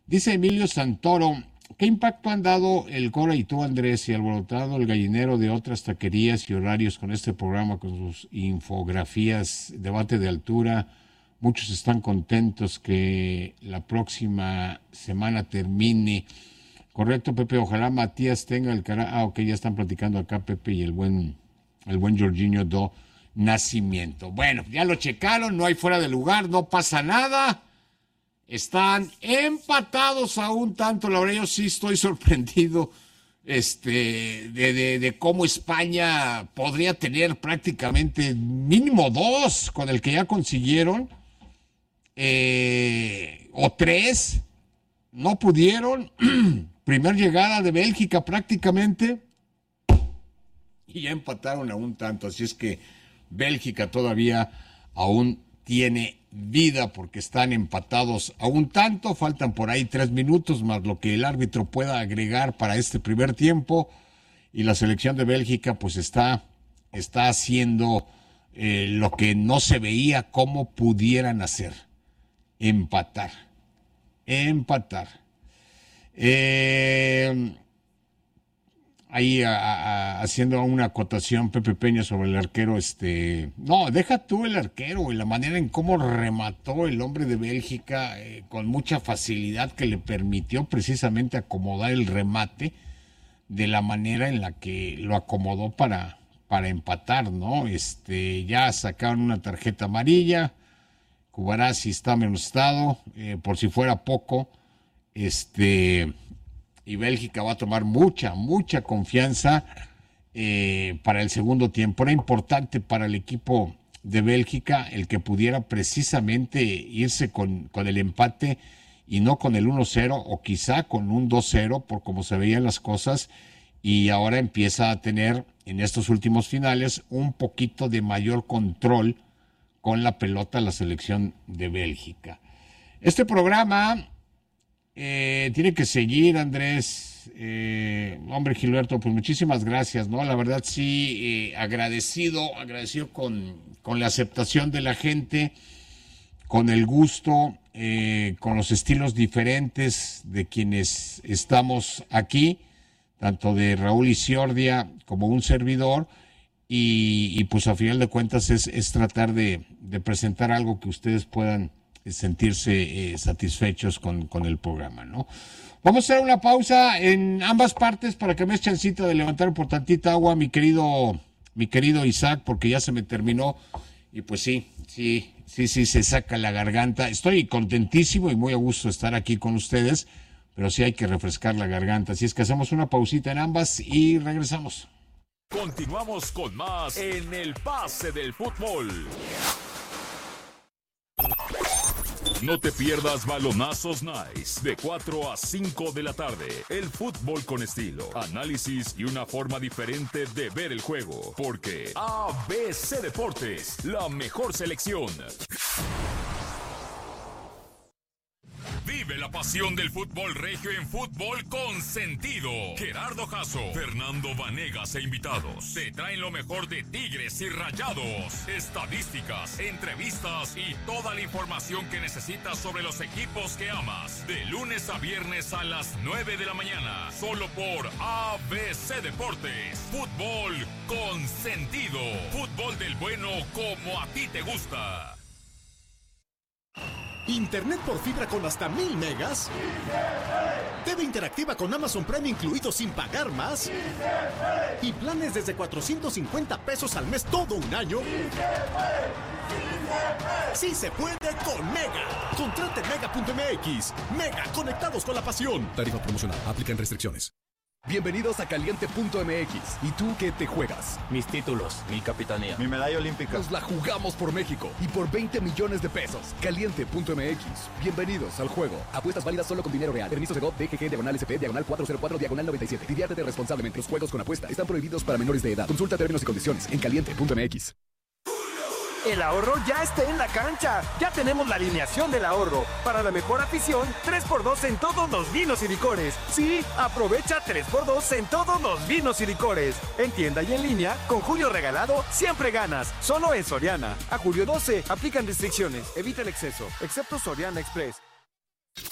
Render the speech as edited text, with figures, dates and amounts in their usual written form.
Dice Emilio Santoro, ¿qué impacto han dado el Cora y tú, Andrés, y alborotado el gallinero de otras taquerías y horarios con este programa, con sus infografías, debate de altura? Muchos están contentos que la próxima semana termine. Correcto, Pepe, ojalá Matías tenga el cara. Ok, ya están platicando acá Pepe y el buen Jorginho do Nacimiento. Bueno, ya lo checaron, no hay fuera de lugar, no pasa nada. Están empatados a un tanto. La verdad, yo sí estoy sorprendido de cómo España podría tener prácticamente mínimo 2 con el que ya consiguieron, o 3. No pudieron. Primer llegada de Bélgica prácticamente y ya empataron a un tanto. Así es que Bélgica todavía aún tiene vida porque están empatados a un tanto. Faltan por ahí 3 minutos más lo que el árbitro pueda agregar para este primer tiempo. Y la selección de Bélgica pues está haciendo lo que no se veía cómo pudieran hacer. Empatar. Ahí haciendo una acotación Pepe Peña sobre el arquero, no, deja tú el arquero y la manera en cómo remató el hombre de Bélgica, con mucha facilidad que le permitió precisamente acomodar el remate de la manera en la que lo acomodó para empatar, ¿no? Ya sacaron una tarjeta amarilla, Cubarazzi está amonestado, por si fuera poco, y Bélgica va a tomar mucha confianza para el segundo tiempo. Era importante para el equipo de Bélgica el que pudiera precisamente irse con el empate y no con el 1-0 o quizá con un 2-0 por cómo se veían las cosas, y ahora empieza a tener en estos últimos finales un poquito de mayor control con la pelota la selección de Bélgica. Este programa tiene que seguir, Andrés. Hombre, Gilberto, pues muchísimas gracias, ¿no? La verdad sí, agradecido con la aceptación de la gente, con el gusto, con los estilos diferentes de quienes estamos aquí, tanto de Raúl Isiordia como un servidor, y pues a final de cuentas es tratar de presentar algo que ustedes puedan sentirse satisfechos con el programa, ¿no? Vamos a hacer una pausa en ambas partes para que me echen chancita de levantar por tantita agua, mi querido Isaac, porque ya se me terminó y pues sí, se saca la garganta. Estoy contentísimo y muy a gusto de estar aquí con ustedes, pero sí hay que refrescar la garganta. Así es que hacemos una pausita en ambas y regresamos. Continuamos con más en el Pase del Fútbol. No te pierdas Balonazos Nice de 4 a 5 de la tarde. El fútbol con estilo, análisis y una forma diferente de ver el juego. Porque ABC Deportes, la mejor selección. Vive la pasión del fútbol regio en Fútbol con Sentido. Gerardo Jasso, Fernando Vanegas e invitados te traen lo mejor de Tigres y Rayados, estadísticas, entrevistas y toda la información que necesitas sobre los equipos que amas. De lunes a viernes a las 9 de la mañana, solo por ABC Deportes. Fútbol con Sentido. Fútbol del bueno como a ti te gusta. Internet por fibra con hasta 1000 megas. TV interactiva con Amazon Prime incluido sin pagar más. Y planes desde 450 pesos al mes todo un año. Sí se puede con Mega. Contrate Mega.mx. Mega, conectados con la pasión. Tarifa promocional. Aplican restricciones. Bienvenidos a Caliente.mx. ¿Y tú qué te juegas? Mis títulos, mi capitanía, mi medalla olímpica. Nos la jugamos por México y por 20 millones de pesos. Caliente.mx. Bienvenidos al juego. Apuestas válidas solo con dinero real. Permisos de GOV, DGG, /SP, /404, /97. Diviértete responsablemente. Los juegos con apuesta están prohibidos para menores de edad. Consulta términos y condiciones en Caliente.mx. El ahorro ya está en la cancha. Ya tenemos la alineación del ahorro. Para la mejor afición, 3x2 en todos los vinos y licores. Sí, aprovecha 3x2 en todos los vinos y licores. En tienda y en línea, con Julio Regalado, siempre ganas. Solo en Soriana. A julio 12, aplican restricciones. Evita el exceso, excepto Soriana Express.